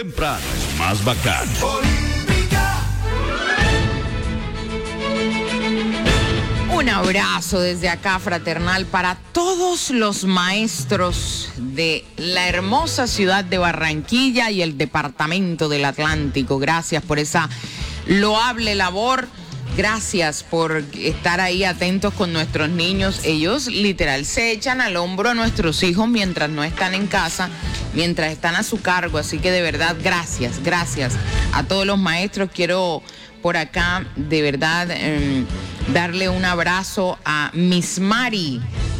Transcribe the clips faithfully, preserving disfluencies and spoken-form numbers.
Temprano es más bacán. Un abrazo desde acá fraternal para todos los maestros de la hermosa ciudad de Barranquilla y el departamento del Atlántico. Gracias por esa loable labor. Gracias por estar ahí atentos con nuestros niños. Ellos literal se echan al hombro a nuestros hijos mientras no están en casa, mientras están a su cargo. Así que de verdad, gracias, gracias a todos los maestros. Quiero por acá, de verdad, eh, darle un abrazo a Miss Mari,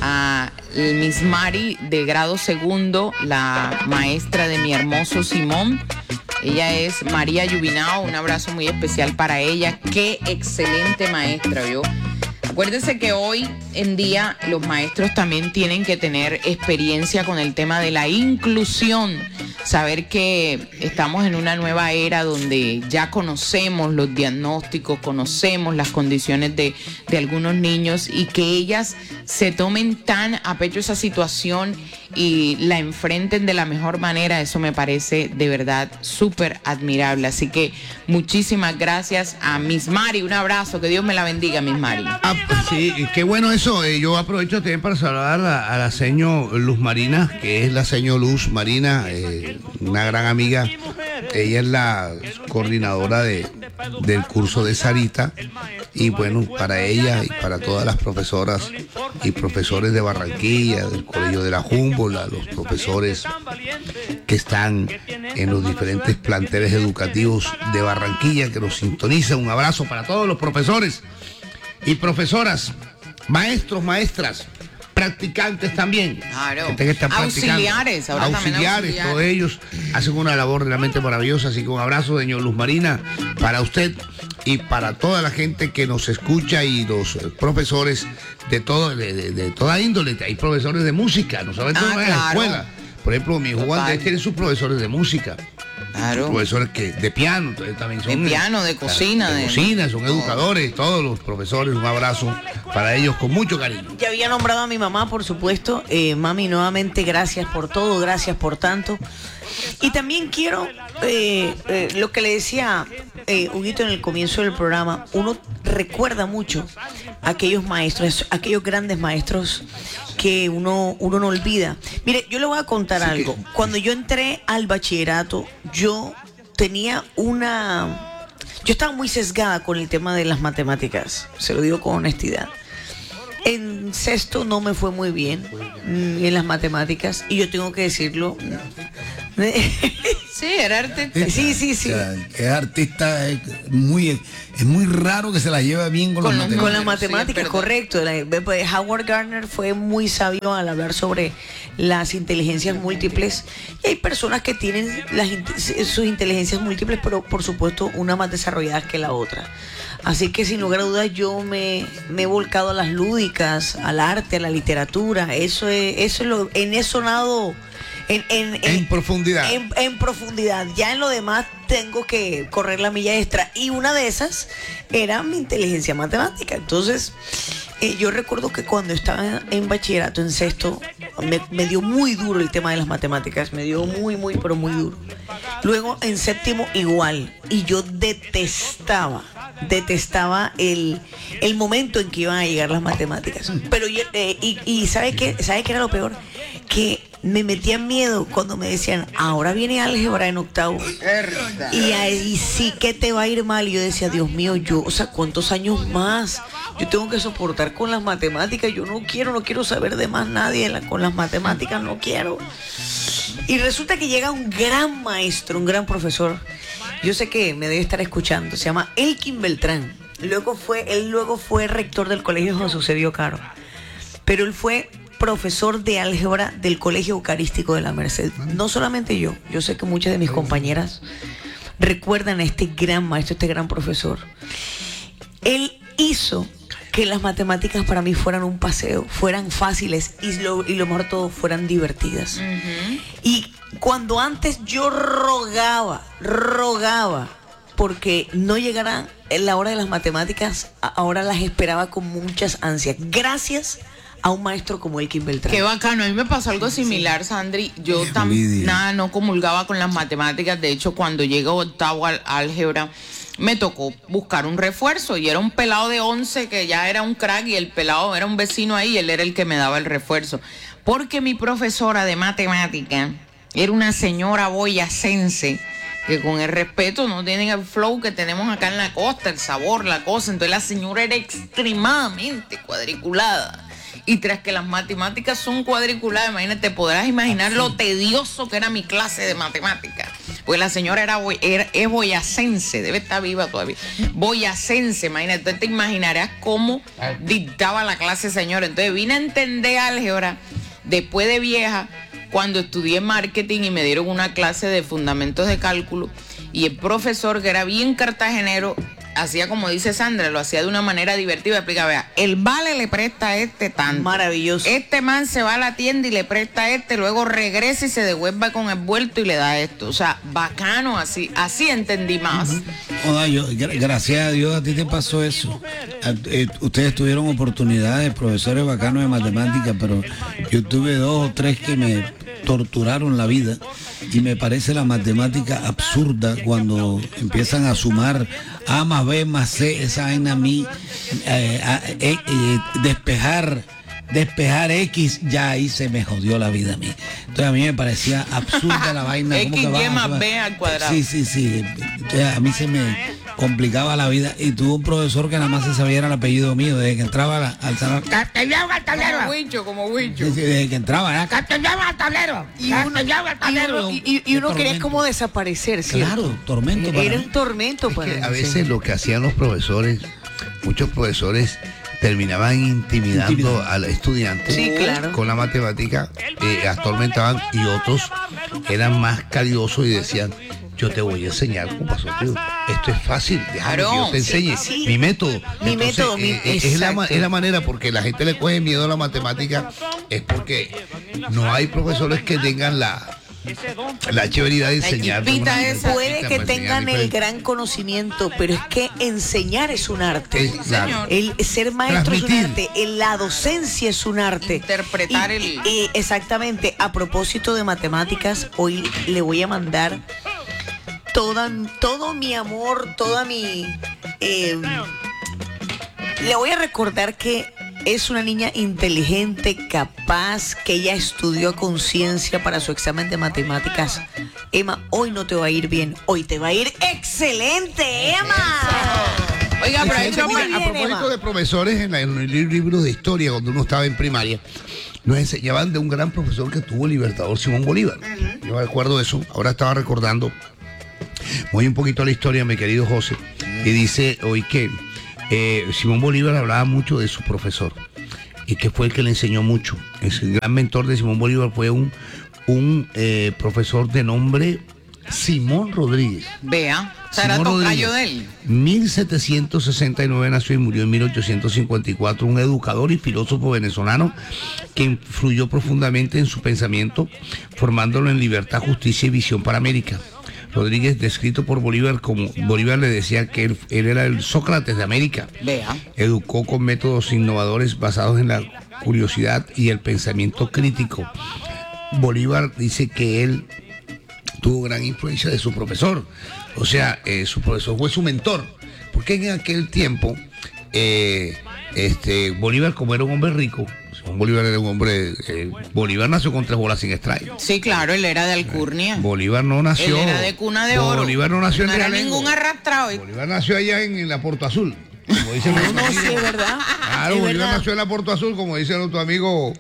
a Miss Mari de grado segundo, la maestra de mi hermoso Simón. Ella es María Yubinao, un abrazo muy especial para ella. Qué excelente maestra, yo. Acuérdense que hoy en día los maestros también tienen que tener experiencia con el tema de la inclusión. Saber que estamos en una nueva era donde ya conocemos los diagnósticos, conocemos las condiciones de, de algunos niños y que ellas se tomen tan a pecho esa situación y la enfrenten de la mejor manera. Eso me parece de verdad súper admirable. Así que muchísimas gracias a Miss Mari. Un abrazo, que Dios me la bendiga, Miss Mari. Ah, pues sí, qué bueno eso. Eh, yo aprovecho también para saludar a, a la señor Luz Marina, que es la señor Luz Marina, eh, una gran amiga. Ella es la coordinadora de, del curso de Sarita. Y bueno, para ella y para todas las profesoras y profesores de Barranquilla, del Colegio de la Humboldt, a los profesores que están en los diferentes planteles educativos de Barranquilla, que nos sintonizan. Un abrazo para todos los profesores y profesoras, maestros, maestras, practicantes también. Claro. Que están auxiliares, ahora auxiliares, auxiliares, todos ellos hacen una labor realmente maravillosa. Así que un abrazo, señor Luz Marina, para usted y para toda la gente que nos escucha y los eh, profesores de todo, de, de, de toda índole. Hay profesores de música, no solamente Ah, en la claro. escuela. Por ejemplo, mi hijo Andrés tiene sus profesores de música. Claro. Profesores que de piano, entonces también son De piano, de cocina, de, de- cocina, son todo. educadores, todos los profesores. Un abrazo para ellos con mucho cariño. Ya había nombrado a mi mamá, por supuesto. Eh, mami, nuevamente gracias por todo, gracias por tanto. Y también quiero, eh, eh, lo que le decía eh, Huguito en el comienzo del programa, uno recuerda mucho a aquellos maestros, aquellos grandes maestros que uno, uno no olvida. Mire, yo le voy a contar Sí, algo. que- Cuando yo entré al bachillerato, yo tenía una... Yo estaba muy sesgada con el tema de las matemáticas, se lo digo con honestidad. En sexto no me fue muy bien mm, en las matemáticas y yo tengo que decirlo. Sí, era arte. Sí, sí, sí. O sea, es artista, es muy, es muy raro que se la lleve bien con, Con las los- Con matemáticas. las Sí, es matemáticas, verdad. correcto. La- pues, Howard Gardner fue muy sabio al hablar sobre las inteligencias múltiples. Y hay personas que tienen las, int- sus inteligencias múltiples, pero por supuesto una más desarrollada que la otra. Así que sin lugar a dudas yo me, me he volcado a las lúdicas, al arte, a la literatura. Eso es, eso es lo, en eso nado. En, en, En profundidad. En, en profundidad. Ya en lo demás tengo que correr la milla extra. Y una de esas era mi inteligencia matemática. Entonces, eh, yo recuerdo que cuando estaba en bachillerato, en sexto, me, me dio muy duro el tema de las matemáticas. Me dio muy, muy, pero muy duro. Luego, en séptimo, igual. Y yo detestaba, detestaba el, el momento en que iban a llegar las matemáticas. Pero yo, eh, y, y ¿sabe qué? ¿Sabe qué era lo peor? Que me metía miedo cuando me decían, ahora viene álgebra en octavo. Y ahí sí que te va a ir mal. Y yo decía, Dios mío, yo, o sea, ¿cuántos años más yo tengo que soportar con las matemáticas? Yo no quiero, no quiero saber de más nadie la- con las matemáticas, no quiero. Y resulta que llega un gran maestro, un gran profesor. Yo sé que me debe estar escuchando. Se llama Elkin Beltrán. Luego fue, él luego fue rector del colegio José Eusebio Caro. Pero él fue profesor de álgebra del Colegio Eucarístico de la Merced. No solamente yo, yo sé que muchas de mis compañeras recuerdan a este gran maestro, este gran profesor. Él hizo que las matemáticas para mí fueran un paseo, fueran fáciles y lo, y lo mejor de todo, fueran divertidas. Ujú. Y cuando antes yo rogaba, rogaba, porque no llegara en la hora de las matemáticas, a- ahora las esperaba con muchas ansias. Gracias a un maestro como Elkin Beltrán. Qué bacano, a mí me pasó algo similar, Sandri. Yo también nada, no comulgaba con las matemáticas. De hecho, cuando llegué a octavo al álgebra, me tocó buscar un refuerzo y era un pelado de once que ya era un crack y el pelado era un vecino ahí y él era el que me daba el refuerzo. Porque mi profesora de matemática era una señora boyacense que con el respeto no tienen el flow que tenemos acá en la costa, el sabor, la cosa. Entonces la señora era extremadamente cuadriculada. Y tras que las matemáticas son cuadriculadas, imagínate, podrás imaginar lo tedioso que era mi clase de matemáticas. Pues la señora era, era es boyacense, debe estar viva todavía. Boyacense, imagínate, entonces te imaginarás cómo dictaba la clase señora. Entonces vine a entender álgebra después de vieja, cuando estudié marketing y me dieron una clase de fundamentos de cálculo. Y el profesor, que era bien cartagenero, hacía como dice Sandra, lo hacía de una manera divertida. Explica, vea, el vale le presta a este tanto. Maravilloso. Este man se va a la tienda y le presta a este, luego regresa y se devuelve con el vuelto y le da esto. O sea, bacano, así, así entendí más. Oda, yo, gra- gracias a Dios a ti te pasó eso. A- eh, ustedes tuvieron oportunidades, profesores bacanos de matemáticas, pero yo tuve dos o tres que me torturaron la vida y me parece la matemática absurda cuando empiezan a sumar A más B más C, esa vaina a mí, eh, a- eh, eh, despejar despejar X, ya ahí se me jodió la vida a mí. Entonces a mí me parecía absurda la vaina. ¿Cómo X que y va- más va- B al cuadrado. Sí, sí, sí. Entonces a mí se me complicaba la vida y tuve un profesor que nada más se sabía el apellido mío desde que entraba a la- al salón. ¡Castellano al tablero! Como Huicho, como Huicho. Sí, sí, desde que entraba, era ¡Castellano al tablero! Y uno, ¡Castellano al y tablero! uno- y- y uno Qué quería tormento. como desaparecer, ¿cierto? Claro, tormento para Era mí. un tormento Es para que mí, a sí. veces lo que hacían los profesores, muchos profesores terminaban intimidando Intimidando. al estudiante Sí, claro. con la matemática, eh, atormentaban, y otros eran más caridosos y decían: yo te voy a enseñar cómo pasó, tío. Esto es fácil, déjame Claro. que yo te enseñe. Sí, sí. Mi método. Mi método, mi- eh, eh, es, la, ma- exacto. es la manera, porque la gente le coge miedo a la matemática, es porque no hay profesores que tengan la, la chéveridad de enseñar. de chispita una- esa. Puede para que enseñar tengan el diferente. gran conocimiento, pero es que enseñar es un arte. Es- claro. señor. El ser maestro es un Transmitir. arte, el- la docencia es un arte. Interpretar Y- el- y- exactamente, a propósito de matemáticas, hoy le voy a mandar toda, todo mi amor, toda mi... eh, le voy a recordar que es una niña inteligente, capaz, que ella estudió a conciencia para su examen de matemáticas. Emma, hoy no te va a ir bien, hoy te va a ir excelente, Emma. Oiga, pero hay Fíjate otro- que Muy a bien, propósito Emma. de profesores, en, la- en el libro de historia, cuando uno estaba en primaria, nos enseñaban de un gran profesor que tuvo el libertador Simón Bolívar. Yo recuerdo eso, ahora estaba recordando. Voy un poquito a la historia, mi querido José, y dice hoy que eh, Simón Bolívar hablaba mucho de su profesor y que fue el que le enseñó mucho. El gran mentor de Simón Bolívar fue un, un eh, profesor de nombre Simón Rodríguez. Vea, o sea, era Simón tocayo Rodríguez. de él. mil setecientos sesenta y nueve nació y murió en mil ochocientos cincuenta y cuatro, un educador y filósofo venezolano que influyó profundamente en su pensamiento, formándolo en libertad, justicia y visión para América. Rodríguez, descrito por Bolívar como, Bolívar le decía que él, él era el Sócrates de América. Vea. Educó con métodos innovadores basados en la curiosidad y el pensamiento crítico. Bolívar dice que él tuvo gran influencia de su profesor, o sea, eh, su profesor fue su mentor, porque en aquel tiempo eh, este, Bolívar, como era un hombre rico, Simón Bolívar era un hombre, eh, Bolívar nació con tres bolas sin strike. Sí, claro, él era de Alcurnia. Bolívar no nació. Él era de cuna de oro. Bolívar no nació en No era Realengo. ningún arrastrado. Bolívar nació allá en, en la Puerto Azul, como dicen los No, amigos. sí, es verdad. Claro, Es Bolívar verdad. nació en la Puerto Azul, como dice nuestro amigo.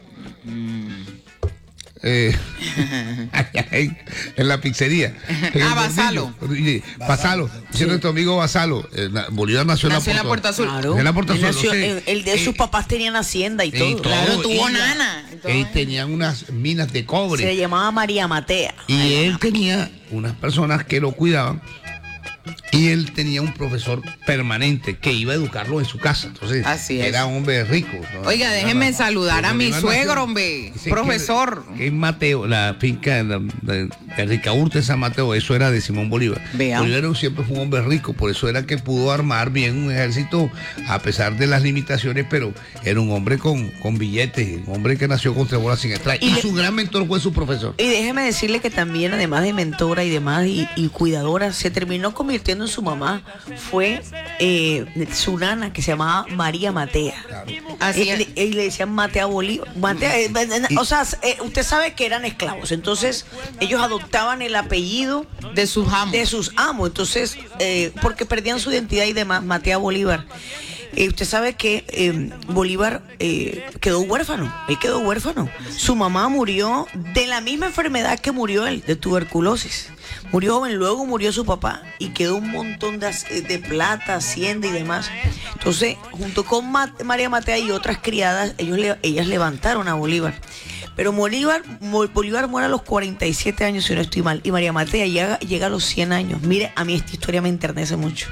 eh, en la pizzería. En Ah, el Basalo. Gordillo. Oye, Basalo. Dice nuestro amigo Basalo. eh, na- Bolívar nació, Nació en la Puerto Azul. Claro. En la Puerto Él Azul, nació- no sé. el, el de Eh, sus papás tenían hacienda y y todo. todo. Claro, tuvo Y la- nana y todo. Él tenían unas minas de Se cobre. le llamaba María Matea. Y él tenía unas personas que lo cuidaban Y él tenía un profesor permanente que iba a educarlo en su casa. Entonces, Así es. era un hombre rico, ¿no? Oiga, déjenme Era- saludar a mi Bolívar suegro, nació- hombre, Dicen profesor. Que, que en Mateo, la finca de, de, de Ricaurte San Mateo, eso era de Simón Bolívar. Vea. Bolívar siempre fue un hombre rico, por eso era que pudo armar bien un ejército a pesar de las limitaciones, pero era un hombre con, con billetes, un hombre que nació con tres bolas sin extraer. Y, Y le- su gran mentor fue su profesor. Y déjeme decirle que también, además de mentora y demás, y, y cuidadora, se terminó convirtiendo en su mamá. Fue eh, su nana, que se llamaba María Matea. Así y, es. le- y le decían Matea Bolívar. Matea, eh, o sea, eh, usted sabe que eran esclavos. Entonces, ellos adoptaban el apellido De sus amos. de sus amos. Entonces, eh, porque perdían su identidad y demás, Matea Bolívar. Eh, usted sabe que eh, Bolívar eh, quedó huérfano, él quedó huérfano. Su mamá murió de la misma enfermedad que murió él, de tuberculosis. Murió joven, luego murió su papá y quedó un montón de, de plata, hacienda y demás. Entonces, junto con Ma- María Matea y otras criadas, ellos le- ellas levantaron a Bolívar. Pero Bolívar, Mo- Bolívar muere a los cuarenta y siete años, si no estoy mal, y María Matea llega, llega a los cien años. Mire, a mí esta historia me enternece mucho.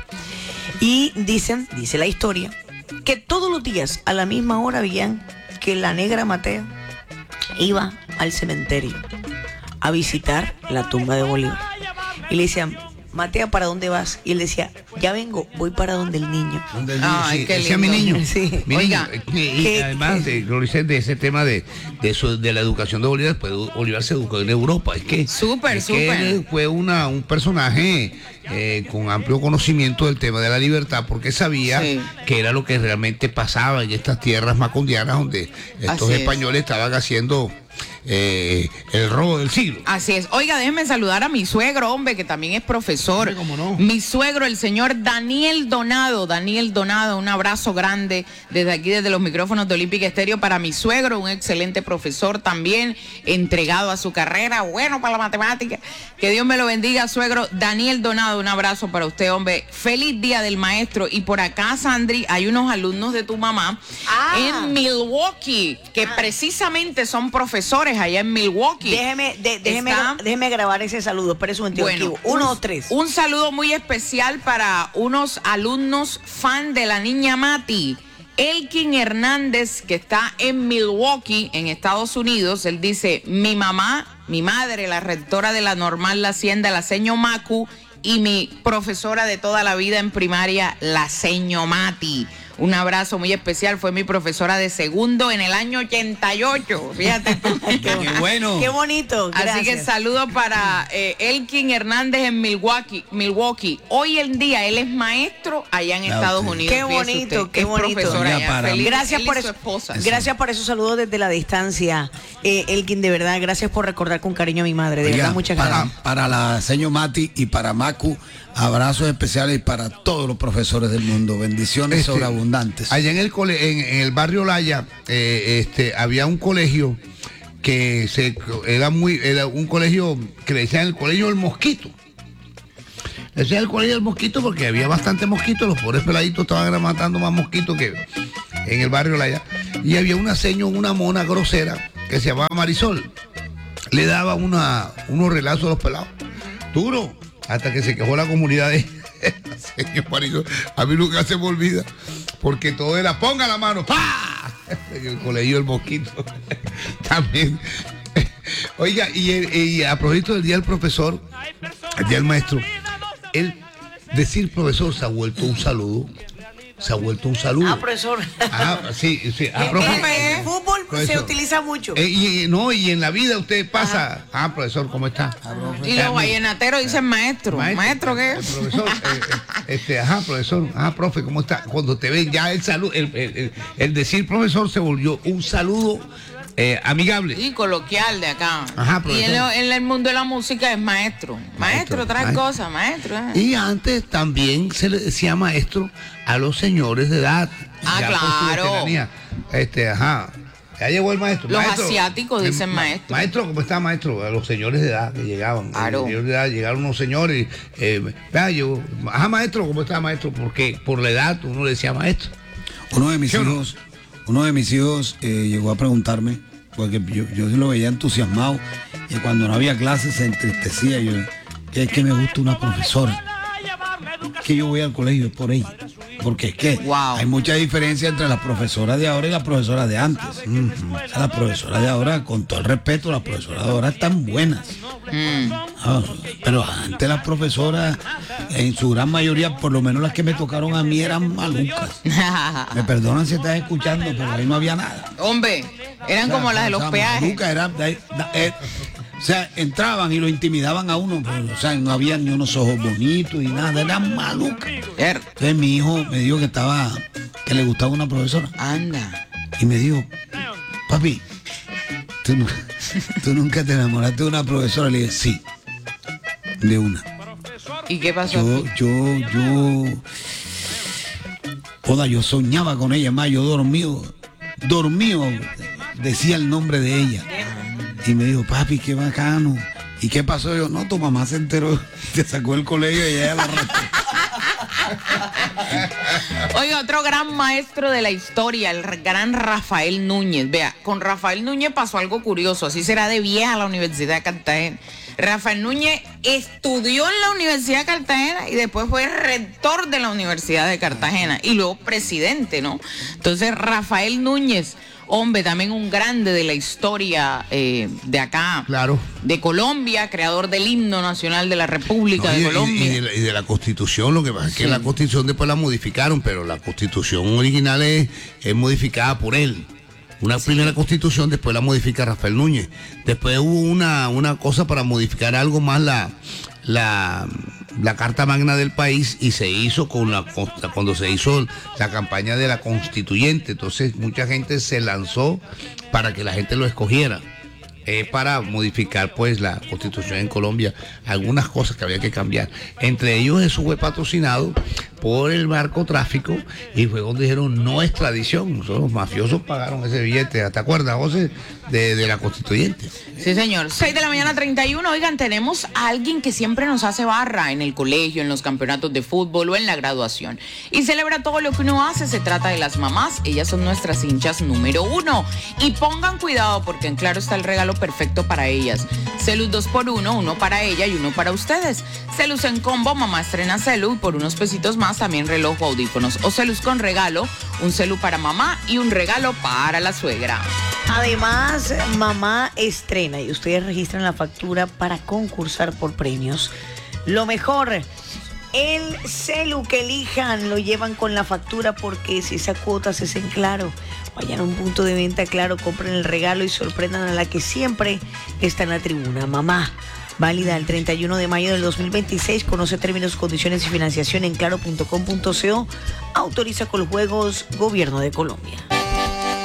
Y dicen, dice la historia, que todos los días a la misma hora veían que la negra Matea iba al cementerio a visitar la tumba de Bolívar. Y le decían, Matea, ¿para dónde vas? Y él decía, ya vengo, voy para donde el niño. Donde el niño, Ay, sí, qué decía lindo. mi niño. Sí. Mi Oiga, niño. Y, y ¿qué- además, qué? de, lo dice de ese tema de, de, eso, de la educación de Bolívar, pues Bolívar se educó en Europa. Es que, Súper, es que súper. él fue una, un personaje eh, con amplio conocimiento del tema de la libertad, porque sabía Sí. que era lo que realmente pasaba en estas tierras macondianas donde estos Así es. españoles estaban haciendo eh, el robo del siglo. Así es. Oiga, déjenme saludar a mi suegro, hombre, que también es profesor. Hombre, cómo no. Mi suegro, el señor Daniel Donado. Daniel Donado, un abrazo grande desde aquí, desde los micrófonos de Olímpica Estéreo para mi suegro, un excelente profesor también, entregado a su carrera, bueno para la matemática. Que Dios me lo bendiga, suegro. Daniel Donado, un abrazo para usted, hombre. Feliz Día del Maestro. Y por acá, Sandri, hay unos alumnos de tu mamá Ah. en Milwaukee, que precisamente son profesores allá en Milwaukee. Déjeme, de- déjeme, Está- déjeme grabar ese saludo. Espérese un momento. Bueno, aquí. Uno, un, dos, tres. Un saludo muy especial para unos alumnos fan de la niña Mati. Elkin Hernández, que está en Milwaukee, en Estados Unidos. Él dice, mi mamá, mi madre, la rectora de la Normal La Hacienda, la seño Macu, y mi profesora de toda la vida en primaria, la seño Mati. Un abrazo muy especial, fue mi profesora de segundo en el año ochenta y ocho, fíjate tú. Qué bueno. Qué bonito. Gracias. Así que saludo para eh, Elkin Hernández en Milwaukee, Milwaukee. Hoy en día él es maestro allá en Ah, Estados sí. Unidos. Qué fíjese bonito, usted, qué es bonito. profesor Oiga, allá. para- Feliz- Gracias él y por su eso. esposa. Gracias por esos saludos desde la distancia, eh, Elkin, de verdad. Gracias por recordar con cariño a mi madre. De Oiga, verdad, muchas para, gracias. para la señor Mati y para Macu, abrazos especiales para todos los profesores del mundo. Bendiciones Este, sobreabundantes. Allá en el cole, en, en el barrio Laya, eh, este, había un colegio que se era muy, era un colegio que le decían el colegio del mosquito. Le decían el colegio del mosquito porque había bastante mosquitos, los pobres peladitos estaban matando más mosquitos que en el barrio Laya. Y había una seño, una mona grosera que se llamaba Marisol. Le daba una, unos relazos a los pelados. Duro, hasta que se quejó la comunidad de señor Marisol. A mí nunca se me olvida, porque todo era ponga la mano, ¡pa! En el colegio del mosquito. También. Oiga, y, el- y a propósito del día del profesor, el día del maestro, el decir profesor se ha vuelto un saludo. Se ha vuelto un saludo. Ah, profesor. Ah, sí, sí. Ah, En- profe. en el fútbol se Profesor. utiliza mucho. Eh, y, y- no, y en la vida usted pasa. Ah, profesor, ¿cómo está? Y los vallenateros dicen maestro. ¿Maestro, qué? El profesor, eh, eh, este, ajá, profesor, ajá, profe, ¿cómo está? Cuando te ven ya el saludo, el, el- el- el decir profesor se volvió un saludo eh, amigable. Y coloquial de acá. Ajá, y profesor. en, lo- en el mundo de la música es maestro. Maestro, Maestro, trae maestro. cosas, maestro. eh. Y antes también se le decía maestro a los señores de edad. Ah, ya por su claro. veteranía. Este, ajá. Ya llegó el maestro. Los Maestro, asiáticos eh, dicen ma- maestro. Maestro, ¿cómo está, maestro? A los señores de edad que llegaban. Claro. Los señores de edad, llegaron unos señores. Eh, vea, yo, ajá, maestro, ¿cómo está, maestro? Porque por la edad uno le decía maestro. Uno de mis ¿Sí o no? hijos, uno de mis hijos eh, llegó a preguntarme, porque yo, yo sí lo veía entusiasmado, y cuando no había clases se entristecía. Yo, es que me gusta una profesora. que yo voy al colegio es por ella. Porque es que Wow. hay mucha diferencia entre las profesoras de ahora y las profesoras de antes. Uh-huh. O sea, las profesoras de ahora, con todo el respeto, las profesoras de ahora están buenas. Mm. Ah, pero antes las profesoras, en su gran mayoría, por lo menos las que me tocaron a mí, eran malucas. Me perdonan si estás escuchando, pero ahí no había nada. Hombre, eran O sea, como las de los o sea, peajes. malucas, era- da- da- eh, o sea, entraban y lo intimidaban a uno, pero, o sea, no había ni unos ojos bonitos y nada, eran malucas. Er, Entonces mi hijo me dijo que estaba, que le gustaba una profesora. Anda. Y me dijo, papi, ¿tú, nu- tú nunca te enamoraste de una profesora? Le dije, sí, de una. ¿Y qué pasó? Yo, yo, yo, joda, yo soñaba con ella, más yo dormido, dormido, decía el nombre de ella. Y me dijo, papi, qué bacano. ¿Y qué pasó? Yo, no, tu mamá se enteró, te sacó del colegio y ella la arrastró. Oiga, otro gran maestro de la historia, el gran Rafael Núñez. Vea, con Rafael Núñez pasó algo curioso, así será de vieja la Universidad de Cartagena. Rafael Núñez estudió en la Universidad de Cartagena y después fue rector de la Universidad de Cartagena y luego presidente, ¿no? Entonces, Rafael Núñez, hombre, también un grande de la historia eh, de acá, Claro. de Colombia, creador del himno nacional de la República No, y, de y- Colombia. y de la, y de la Constitución, lo que pasa es que Sí. la Constitución después la modificaron, pero la Constitución original es, es modificada por él. Una primera Constitución, después la modifica Rafael Núñez. Después hubo una, una cosa para modificar algo más la, la, la Carta Magna del país y se hizo con la cuando se hizo la campaña de la Constituyente. Entonces mucha gente se lanzó para que la gente lo escogiera. Eh, para modificar pues la Constitución en Colombia, algunas cosas que había que cambiar. Entre ellos eso fue patrocinado por el narcotráfico y fue donde dijeron no extradición. Los mafiosos pagaron ese billete. ¿Te acuerdas, José? De, de la Constituyente. Sí, señor. seis de la mañana, treinta y uno. Oigan, tenemos a alguien que siempre nos hace barra en el colegio, en los campeonatos de fútbol o en la graduación. Y celebra todo lo que uno hace. Se trata de las mamás. Ellas son nuestras hinchas número uno. Y pongan cuidado porque en Claro está el regalo perfecto para ellas. Celus dos por uno, uno para ella y uno para ustedes. Celus en combo, mamá estrena celu y por unos pesitos más también reloj o audífonos. O Celus con regalo, un celu para mamá y un regalo para la suegra. Además, mamá estrena y ustedes registran la factura para concursar por premios. Lo mejor, el celu que elijan lo llevan con la factura porque si esa cuota se hace en Claro, vayan a un punto de venta Claro, compren el regalo y sorprendan a la que siempre está en la tribuna. Mamá, válida el treinta y uno de mayo del dos mil veintiséis. Conoce términos, condiciones y financiación en claro punto com punto co. Autoriza con juegos Gobierno de Colombia.